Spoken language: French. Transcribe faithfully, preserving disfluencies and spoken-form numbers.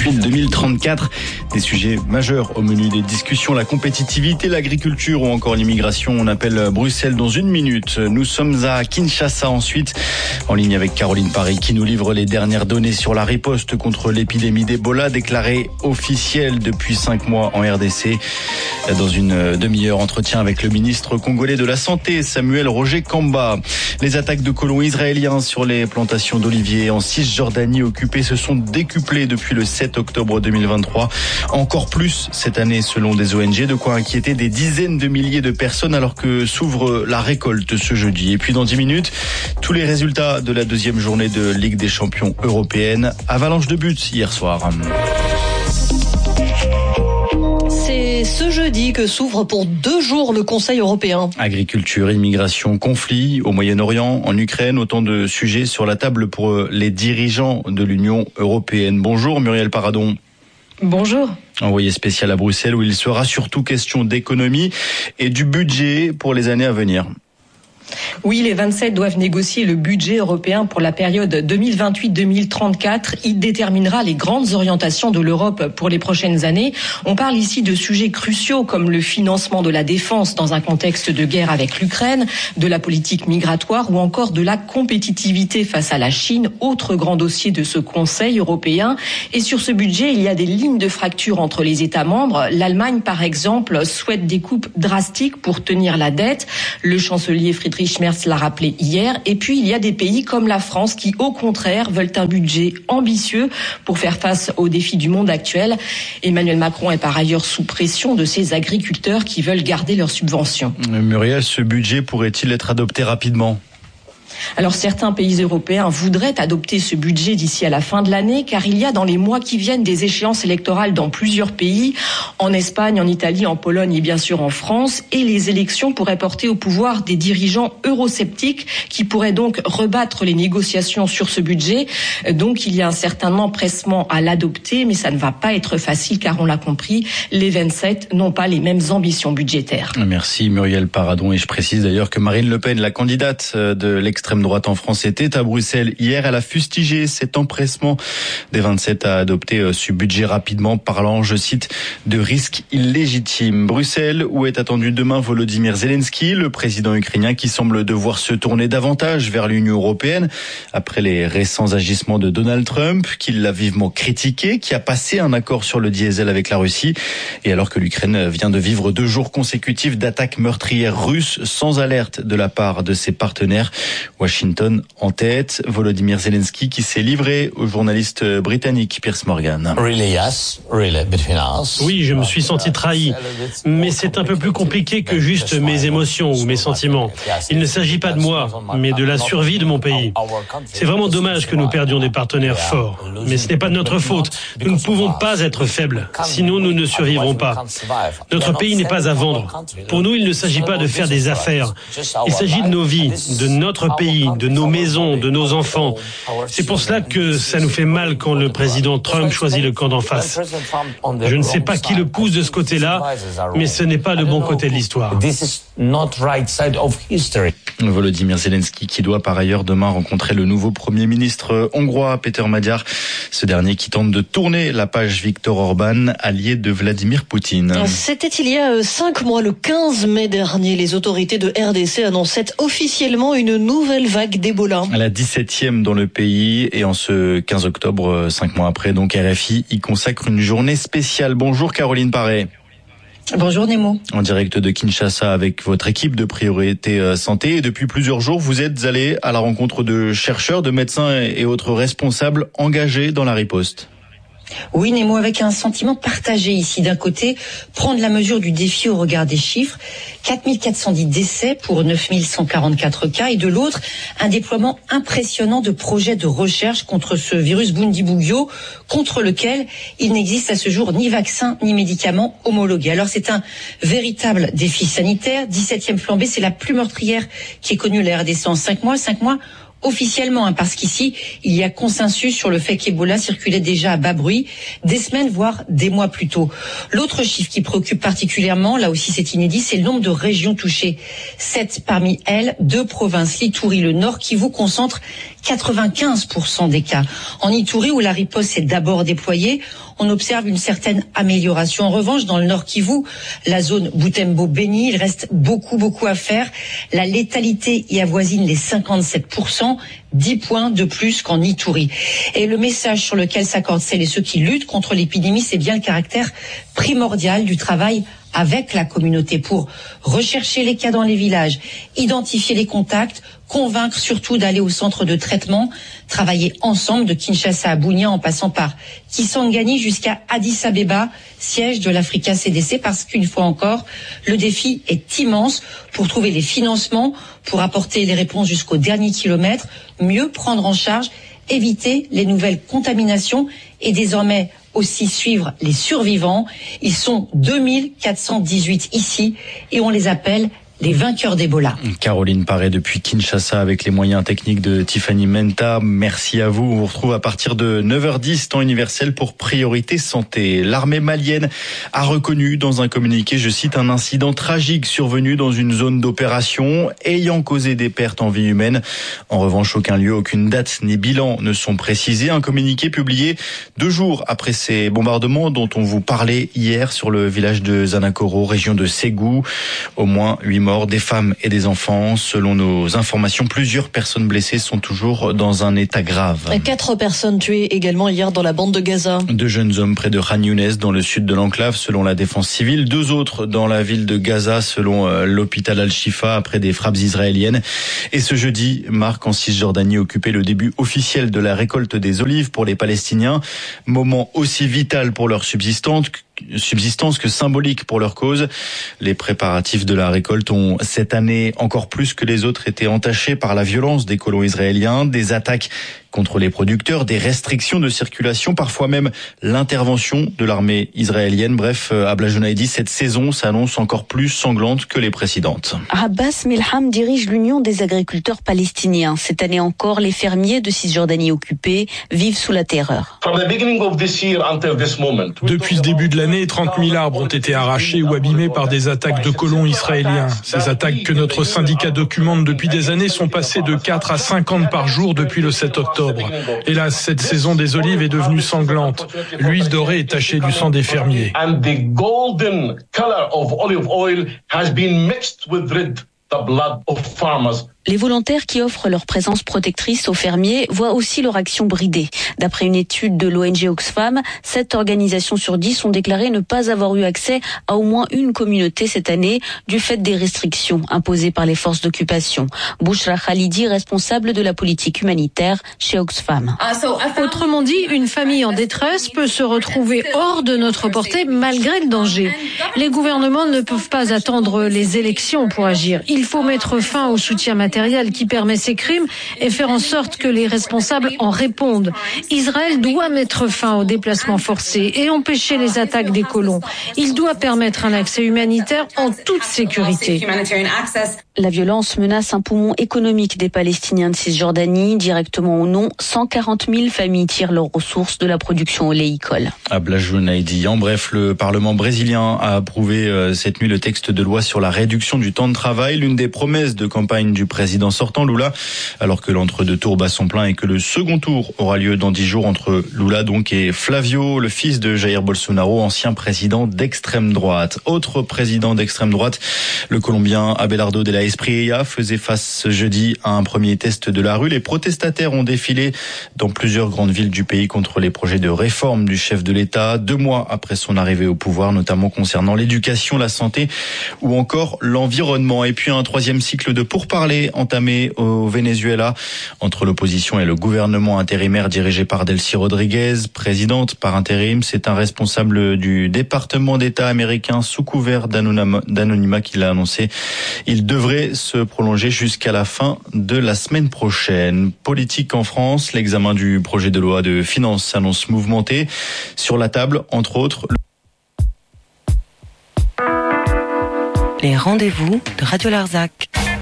vingt-huit deux mille trente-quatre. Des sujets majeurs au menu des discussions, la compétitivité, l'agriculture ou encore l'immigration. On appelle Bruxelles dans une minute. Nous sommes à Kinshasa ensuite, en ligne avec Caroline Paré qui nous livre les dernières données sur la riposte contre l'épidémie d'Ebola déclarée officielle depuis cinq mois en R D C. Dans une demi-heure, entretien avec le ministre congolais de la Santé, Samuel Roger Kamba. Les attaques de colons israéliens sur les plantations d'oliviers en Cisjordanie occupées se sont décuplées depuis le sept octobre deux mille vingt-trois. Encore plus cette année selon des O N G, de quoi inquiéter des dizaines de milliers de personnes alors que s'ouvre la récolte ce jeudi. Et puis dans dix minutes, tous les résultats de la deuxième journée de Ligue des champions européenne. Avalanche de buts hier soir. C'est ce jeudi que s'ouvre pour deux jours le Conseil européen. Agriculture, immigration, conflit au Moyen-Orient, en Ukraine, autant de sujets sur la table pour les dirigeants de l'Union européenne. Bonjour Muriel Paradon. Bonjour. Envoyé spécial à Bruxelles où il sera surtout question d'économie et du budget pour les années à venir. Oui, les vingt-sept doivent négocier le budget européen pour la période deux mille vingt-huit deux mille trente-quatre. Il déterminera les grandes orientations de l'Europe pour les prochaines années. On parle ici de sujets cruciaux comme le financement de la défense dans un contexte de guerre avec l'Ukraine, de la politique migratoire ou encore de la compétitivité face à la Chine, autre grand dossier de ce Conseil européen. Et sur ce budget, il y a des lignes de fracture entre les États membres. L'Allemagne, par exemple, souhaite des coupes drastiques pour tenir la dette. Le chancelier Friedrich Merz l'a rappelé hier. Et puis, il y a des pays comme la France qui, au contraire, veulent un budget ambitieux pour faire face aux défis du monde actuel. Emmanuel Macron est par ailleurs sous pression de ses agriculteurs qui veulent garder leurs subventions. Muriel, ce budget pourrait-il être adopté rapidement ? Alors certains pays européens voudraient adopter ce budget d'ici à la fin de l'année car il y a dans les mois qui viennent des échéances électorales dans plusieurs pays, en Espagne, en Italie, en Pologne et bien sûr en France, et les élections pourraient porter au pouvoir des dirigeants eurosceptiques qui pourraient donc rebattre les négociations sur ce budget. Donc il y a un certain empressement à l'adopter, mais ça ne va pas être facile car on l'a compris, les vingt-sept n'ont pas les mêmes ambitions budgétaires. Merci Muriel Paradon, et je précise d'ailleurs que Marine Le Pen, la candidate de l'extrême droite en France, était à Bruxelles hier. Elle a fustigé cet empressement des vingt-sept à adopter ce budget rapidement, parlant, je cite, de risques illégitimes. Bruxelles, où est attendu demain Volodymyr Zelensky, le président ukrainien qui semble devoir se tourner davantage vers l'Union européenne après les récents agissements de Donald Trump, qui l'a vivement critiqué, qui a passé un accord sur le diesel avec la Russie. Et alors que l'Ukraine vient de vivre deux jours consécutifs d'attaques meurtrières russes sans alerte de la part de ses partenaires. Washington en tête, Volodymyr Zelensky qui s'est livré au journaliste britannique Piers Morgan. Oui, je me suis senti trahi, mais c'est un peu plus compliqué que juste mes émotions ou mes sentiments. Il ne s'agit pas de moi, mais de la survie de mon pays. C'est vraiment dommage que nous perdions des partenaires forts, mais ce n'est pas de notre faute. Nous ne pouvons pas être faibles, sinon nous ne survivrons pas. Notre pays n'est pas à vendre. Pour nous, il ne s'agit pas de faire des affaires. Il s'agit de nos vies, de notre pays, de nos maisons, de nos enfants. C'est pour cela que ça nous fait mal quand le président Trump choisit le camp d'en face. Je ne sais pas qui le pousse de ce côté-là, mais ce n'est pas le bon côté de l'histoire. Volodymyr Zelensky qui doit par ailleurs demain rencontrer le nouveau Premier ministre hongrois, Péter Magyar. Ce dernier qui tente de tourner la page Viktor Orban, allié de Vladimir Poutine. C'était il y a cinq mois, le quinze mai dernier. Les autorités de R D C annonçaient officiellement une nouvelle vague d'Ebola. La dix-septième dans le pays, et en ce quinze octobre, cinq mois après, donc R F I y consacre une journée spéciale. Bonjour Caroline Paré. Bonjour Nemo. En direct de Kinshasa avec votre équipe de Priorité Santé. Et depuis plusieurs jours, vous êtes allé à la rencontre de chercheurs, de médecins et autres responsables engagés dans la riposte. Oui, Nemo, avec un sentiment partagé ici. D'un côté, prendre la mesure du défi au regard des chiffres, quatre mille quatre cent dix décès pour neuf mille cent quarante-quatre cas, et de l'autre, un déploiement impressionnant de projets de recherche contre ce virus Bundibugyo, contre lequel il n'existe à ce jour ni vaccin ni médicaments homologués. Alors c'est un véritable défi sanitaire. dix-septième flambée, c'est la plus meurtrière qui ait connu la R D C en cinq mois. cinq mois officiellement, hein, parce qu'ici, il y a consensus sur le fait qu'Ebola circulait déjà à bas bruit, des semaines, voire des mois plus tôt. L'autre chiffre qui préoccupe particulièrement, là aussi c'est inédit, c'est le nombre de régions touchées. Sept parmi elles, deux provinces, l'Itourie, le Nord, qui vous concentrent quatre-vingt-quinze pour cent des cas. En Ituri, où la riposte s'est d'abord déployée, on observe une certaine amélioration. En revanche, dans le Nord Kivu, la zone Butembo-Beni, il reste beaucoup, beaucoup à faire. La létalité y avoisine les cinquante-sept pour cent, dix points de plus qu'en Ituri. Et le message sur lequel s'accordent celles et ceux qui luttent contre l'épidémie, c'est bien le caractère primordial du travail avec la communauté pour rechercher les cas dans les villages, identifier les contacts, convaincre surtout d'aller au centre de traitement, travailler ensemble de Kinshasa à Bunia en passant par Kisangani jusqu'à Addis Abeba, siège de l'Africa C D C, parce qu'une fois encore, le défi est immense pour trouver les financements, pour apporter les réponses jusqu'au dernier kilomètre, mieux prendre en charge, éviter les nouvelles contaminations et désormais aussi suivre les survivants. Ils sont deux mille quatre cent dix-huit ici et on les appelle les vainqueurs d'Ebola. Caroline Paré depuis Kinshasa avec les moyens techniques de Tiffany Menta. Merci à vous. On vous retrouve à partir de neuf heures dix, temps universel pour Priorité Santé. L'armée malienne a reconnu dans un communiqué, je cite, un incident tragique survenu dans une zone d'opération ayant causé des pertes en vie humaine. En revanche, aucun lieu, aucune date ni bilan ne sont précisés. Un communiqué publié deux jours après ces bombardements dont on vous parlait hier sur le village de Zanakoro, région de Ségou. Au moins huit morts, des femmes et des enfants. Selon nos informations, plusieurs personnes blessées sont toujours dans un état grave. Quatre personnes tuées également hier dans la bande de Gaza. Deux jeunes hommes près de Khan Younes dans le sud de l'enclave selon la défense civile. Deux autres dans la ville de Gaza selon l'hôpital Al-Shifa après des frappes israéliennes. Et ce jeudi marque en Cisjordanie occupé le début officiel de la récolte des olives pour les Palestiniens. Moment aussi vital pour leur subsistance subsistance que symbolique pour leur cause. Les préparatifs de la récolte ont cette année encore plus que les autres été entachés par la violence des colons israéliens, des attaques contre les producteurs, des restrictions de circulation, parfois même l'intervention de l'armée israélienne. Bref, Abla Jounaidi, cette saison s'annonce encore plus sanglante que les précédentes. Abbas Milham dirige l'Union des agriculteurs palestiniens. Cette année encore, les fermiers de Cisjordanie occupée vivent sous la terreur. Depuis le début de l'année, trente mille arbres ont été arrachés ou abîmés par des attaques de colons israéliens. Ces attaques que notre syndicat documente depuis des années sont passées de quatre à cinquante par jour depuis le sept octobre. Hélas, cette saison des olives est devenue sanglante. L'huile dorée est tachée du sang des fermiers. Les volontaires qui offrent leur présence protectrice aux fermiers voient aussi leur action bridée. D'après une étude de l'O N G Oxfam, sept organisations sur dix ont déclaré ne pas avoir eu accès à au moins une communauté cette année du fait des restrictions imposées par les forces d'occupation. Bouchra Khalidi, responsable de la politique humanitaire chez Oxfam. Autrement dit, une famille en détresse peut se retrouver hors de notre portée malgré le danger. Les gouvernements ne peuvent pas attendre les élections pour agir. Il faut mettre fin au soutien matériel qui permet ces crimes et faire en sorte que les responsables en répondent. Israël doit mettre fin aux déplacements forcés et empêcher les attaques des colons. Il doit permettre un accès humanitaire en toute sécurité. La violence menace un poumon économique des Palestiniens de Cisjordanie. Directement ou non, cent quarante mille familles tirent leurs ressources de la production oléicole. Abla Jounaidi. En bref, le Parlement brésilien a approuvé cette nuit le texte de loi sur la réduction du temps de travail, l'une des promesses de campagne du président sortant Lula, alors que l'entre-deux tours bat son plein et que le second tour aura lieu dans dix jours entre Lula donc et Flavio, le fils de Jair Bolsonaro, ancien président d'extrême droite. Autre président d'extrême droite, le Colombien Abelardo de la Espriella faisait face ce jeudi à un premier test de la rue. Les protestataires ont défilé dans plusieurs grandes villes du pays contre les projets de réforme du chef de l'État, deux mois après son arrivée au pouvoir, notamment concernant l'éducation, la santé ou encore l'environnement. Et puis un troisième cycle de pourparlers entamé au Venezuela entre l'opposition et le gouvernement intérimaire dirigé par Delcy Rodriguez, présidente par intérim. C'est un responsable du département d'État américain sous couvert d'anonymat qui l'a annoncé. Il devrait se prolonger jusqu'à la fin de la semaine prochaine. Politique en France, l'examen du projet de loi de finances s'annonce mouvementé. Sur la table, entre autres, les rendez-vous de Radio Larzac.